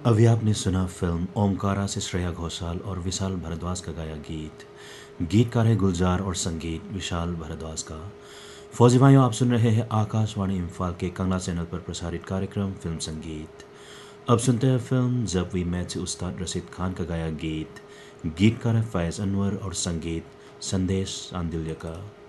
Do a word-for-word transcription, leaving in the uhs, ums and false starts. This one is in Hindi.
अभी आपने सुना फिल्म ओमकारा से श्रेया घोषाल और विशाल भारद्वाज का गाया गीत। गीतकार है गुलजार और संगीत विशाल भारद्वाज का। फौजी भाइयों, आप सुन रहे हैं आकाशवाणी इम्फाल के कंगला चैनल पर प्रसारित कार्यक्रम फिल्म संगीत। अब सुनते हैं फिल्म जब वी मैच से उस्ताद रशीद खान का गाया गीत। गीतकार है फैज़ अनवर और संगीत संदेश आंदिल्य का।